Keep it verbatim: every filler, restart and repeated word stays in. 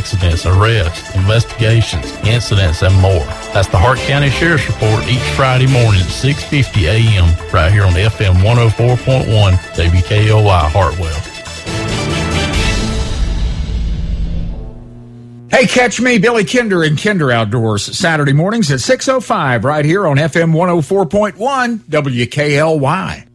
accidents, arrests, investigations, incidents, and more. That's the Hart County Sheriff's Report each Friday morning at six fifty a.m. right here on F M one oh four point one W K L Y Hartwell. Hey, catch me, Billy Kinder, in Kinder Outdoors, Saturday mornings at six oh five right here on F M one oh four point one W K L Y.